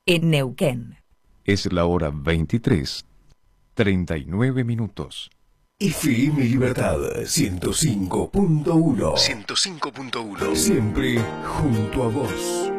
en Neuquén. Es la hora 23:39. FM Libertad 105.1. 105.1. Siempre junto a vos.